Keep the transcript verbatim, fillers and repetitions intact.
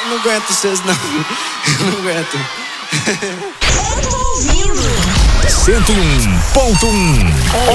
Não aguento vocês, não. Eu não aguento. cento e um ponto um